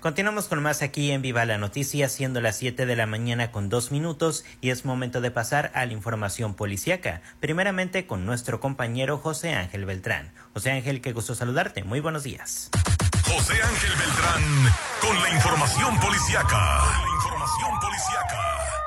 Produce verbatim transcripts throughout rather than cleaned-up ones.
Continuamos con más aquí en Viva la Noticia, siendo las siete de la mañana con dos minutos y es momento de pasar a la información policíaca. Primeramente con nuestro compañero José Ángel Beltrán. José Ángel, qué gusto saludarte. Muy buenos días. José Ángel Beltrán con la información policíaca. Con la información policíaca.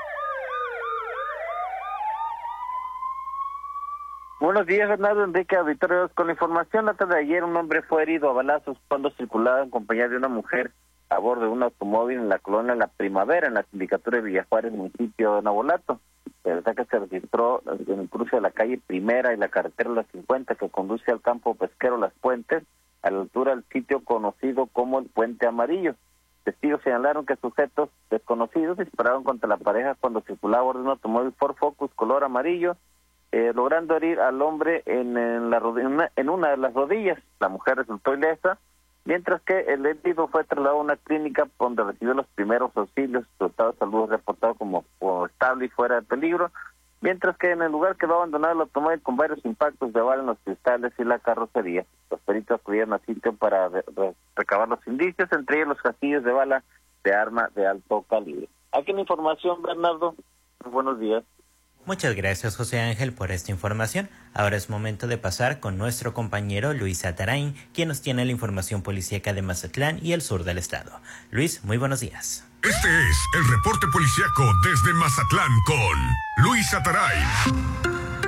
Buenos días, Bernardo Enrique Auditorio. Con la información, la tarde de ayer un hombre fue herido a balazos cuando circulaba en compañía de una mujer a bordo de un automóvil en la colonia La Primavera, en la sindicatura de Villajuárez, municipio de Navolato. El ataque se registró en el cruce de la calle Primera y la carretera Las cincuenta que conduce al campo pesquero Las Puentes, a la altura del sitio conocido como el Puente Amarillo. Testigos señalaron que sujetos desconocidos dispararon contra la pareja cuando circulaba a bordo de un automóvil Ford Focus color amarillo, eh, logrando herir al hombre en, en, la, en, una, en una de las rodillas. La mujer resultó ilesa, mientras que el herido fue trasladado a una clínica donde recibió los primeros auxilios. Su estado de salud reportado como, como estable y fuera de peligro, mientras que en el lugar quedó abandonado el automóvil con varios impactos de bala en los cristales y la carrocería. Los peritos acudieron al sitio para re re recabar los indicios, entre ellos los casquillos de bala de arma de alto calibre. Aquí la información, Bernardo. Buenos días. Muchas gracias, José Ángel, por esta información. Ahora es momento de pasar con nuestro compañero Luis Atarain, quien nos tiene la información policíaca de Mazatlán y el sur del estado. Luis, muy buenos días. Este es el reporte policíaco desde Mazatlán con Luis Atarain.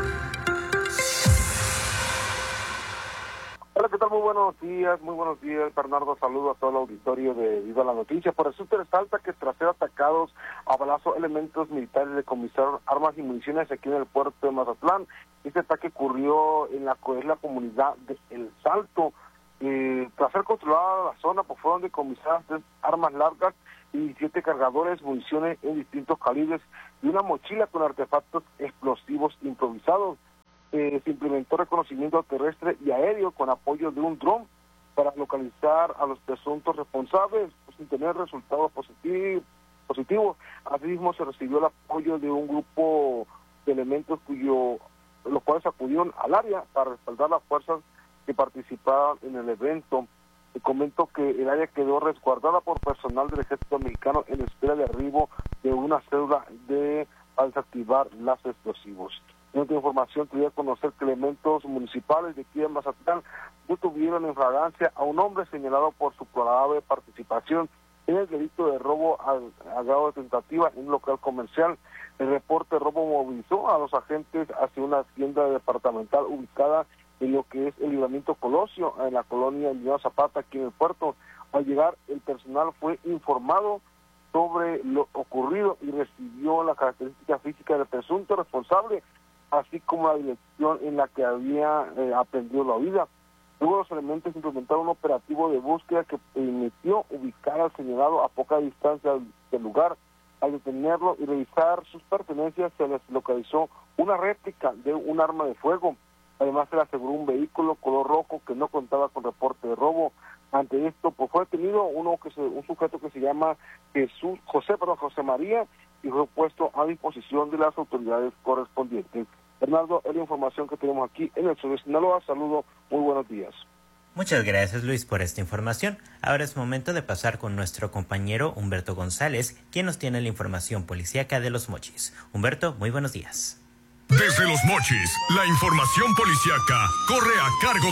Hola, ¿qué tal? Muy buenos días, muy buenos días, Bernardo. Saludo a todo el auditorio de Viva la Noticia. Por eso te resalta que tras ser atacados a balazo elementos militares decomisaron armas y municiones aquí en el puerto de Mazatlán. Este ataque ocurrió en la, en la comunidad de El Salto. Eh, tras ser controlada la zona, pues fueron decomisadas tres armas largas y siete cargadores, municiones en distintos calibres y una mochila con artefactos explosivos improvisados. Eh, se implementó reconocimiento terrestre y aéreo con apoyo de un dron para localizar a los presuntos responsables, pues, sin tener resultados positivos. Positivo. Asimismo, se recibió el apoyo de un grupo de elementos cuyo los cuales acudieron al área para respaldar las fuerzas que participaban en el evento. Te comento que el área quedó resguardada por personal del Ejército Mexicano en espera de arribo de una cédula de al desactivar los explosivos. En otra información, te voy a conocer que elementos municipales de aquí en Mazatlán detuvieron en flagrancia a un hombre señalado por su probable participación en el delito de robo a grado de tentativa en un local comercial. El reporte de robo movilizó a los agentes hacia una tienda departamental ubicada en lo que es el Libramiento Colosio, en la colonia Emiliano Zapata, aquí en el puerto. Al llegar, el personal fue informado sobre lo ocurrido y recibió la característica física del presunto responsable, así como la dirección en la que había eh, aprendido la vida. Luego los elementos implementaron un operativo de búsqueda que permitió ubicar al señalado a poca distancia del lugar. Al detenerlo y revisar sus pertenencias, se les localizó una réplica de un arma de fuego. Además, se le aseguró un vehículo color rojo que no contaba con reporte de robo. Ante esto, pues fue detenido uno que se, un sujeto que se llama Jesús José, perdón, José María, y fue puesto a disposición de las autoridades correspondientes. Bernardo, es la información que tenemos aquí en el sur de Sinaloa. Saludo, muy buenos días. Muchas gracias, Luis, por esta información. Ahora es momento de pasar con nuestro compañero Humberto González, quien nos tiene la información policíaca de Los Mochis. Humberto, muy buenos días. Desde Los Mochis, la información policíaca corre a cargo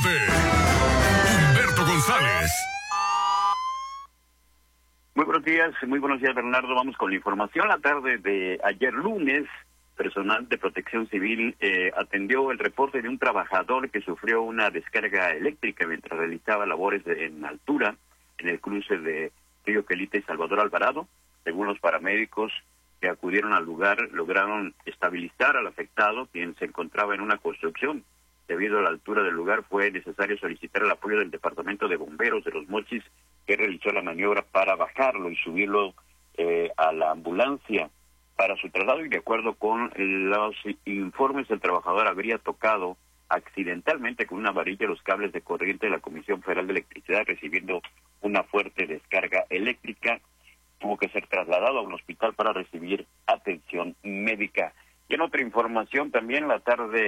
de Humberto González. Muy buenos días, muy buenos días, Bernardo. Vamos con la información. La tarde de ayer lunes, personal de Protección Civil eh, atendió el reporte de un trabajador que sufrió una descarga eléctrica mientras realizaba labores de, en altura en el cruce de Río Quelite y Salvador Alvarado. Según los paramédicos que acudieron al lugar, lograron estabilizar al afectado, quien se encontraba en una construcción. Debido a la altura del lugar, fue necesario solicitar el apoyo del Departamento de Bomberos de Los Mochis, que realizó la maniobra para bajarlo y subirlo eh, a la ambulancia para su traslado, y de acuerdo con los informes, el trabajador habría tocado accidentalmente con una varilla los cables de corriente de la Comisión Federal de Electricidad, recibiendo una fuerte descarga eléctrica. Tuvo que ser trasladado a un hospital para recibir atención médica. Y en otra información, también la tarde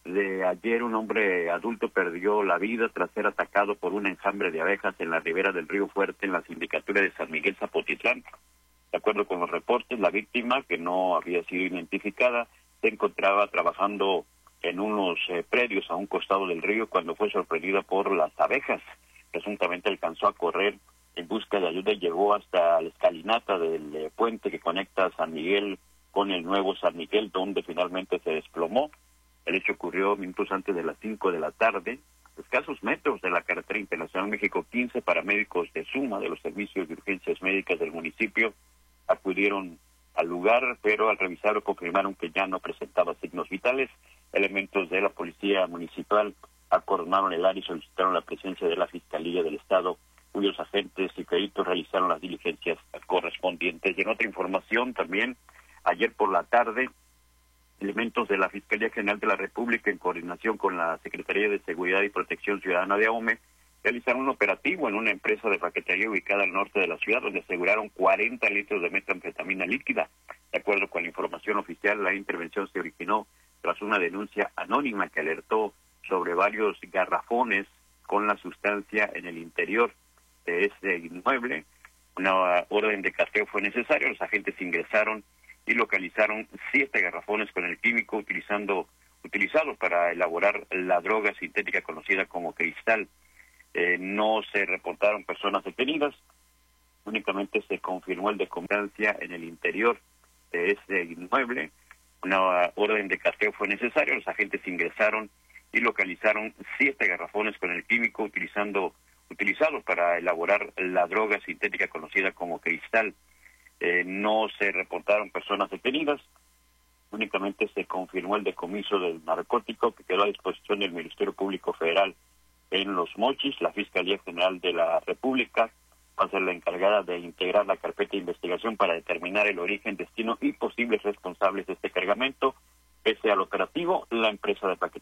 de ayer, un hombre adulto perdió la vida tras ser atacado por un enjambre de abejas en la ribera del río Fuerte, en la sindicatura de San Miguel Zapotitlán. De acuerdo con los reportes, la víctima, que no había sido identificada, se encontraba trabajando en unos eh, predios a un costado del río cuando fue sorprendida por las abejas. Presuntamente alcanzó a correr en busca de ayuda y llegó hasta la escalinata del eh, puente que conecta San Miguel con el nuevo San Miguel, donde finalmente se desplomó. El hecho ocurrió minutos antes de las cinco de la tarde, escasos metros de la carretera internacional México quince. Paramédicos de Suma, de los servicios de urgencias médicas del municipio, acudieron al lugar, pero al revisarlo confirmaron que ya no presentaba signos vitales. Elementos de la policía municipal acordonaron el área y solicitaron la presencia de la Fiscalía del Estado, cuyos agentes y peritos realizaron las diligencias correspondientes. Y en otra información también, ayer por la tarde, elementos de la Fiscalía General de la República, en coordinación con la Secretaría de Seguridad y Protección Ciudadana de AOME, realizaron un operativo en una empresa de paquetería ubicada al norte de la ciudad, donde aseguraron cuarenta litros de metanfetamina líquida. De acuerdo con la información oficial, la intervención se originó tras una denuncia anónima que alertó sobre varios garrafones con la sustancia en el interior de ese inmueble. Una orden de cateo fue necesaria, los agentes ingresaron y localizaron siete garrafones con el químico utilizando utilizado para elaborar la droga sintética conocida como cristal. Eh, no se reportaron personas detenidas, únicamente se confirmó el de constancia en el interior de ese inmueble. Una orden de cateo fue necesaria, los agentes ingresaron y localizaron siete garrafones con el químico utilizando utilizado para elaborar la droga sintética conocida como cristal. Eh, no se reportaron personas detenidas, únicamente se confirmó el decomiso del narcótico que quedó a disposición del Ministerio Público Federal en Los Mochis. La Fiscalía General de la República va a ser la encargada de integrar la carpeta de investigación para determinar el origen, destino y posibles responsables de este cargamento. Pese al operativo, la empresa de paquetería